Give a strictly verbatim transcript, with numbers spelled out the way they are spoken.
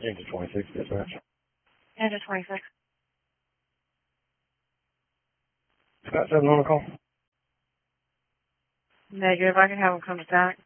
Into twenty-six, dispatch. Into twenty-six. Scott seven on the call. Negative. I can have him come to back.